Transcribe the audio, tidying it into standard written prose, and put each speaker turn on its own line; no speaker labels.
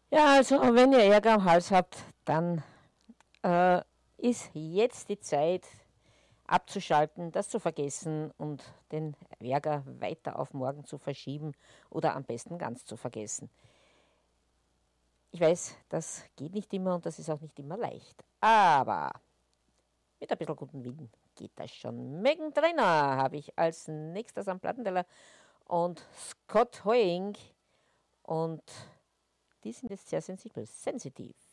Ja, also wenn ihr Ärger am Hals habt, dann äh, ist jetzt die Zeit abzuschalten, das zu vergessen und den Ärger weiter auf morgen zu verschieben oder am besten ganz zu vergessen. Ich weiß, das geht nicht immer und das ist auch nicht immer leicht. Aber mit ein bisschen guten Willen geht das schon. Megan Trainor habe ich als nächstes am Plattenteller und Scott Hoying und die sind jetzt sehr sensibel, sensitiv.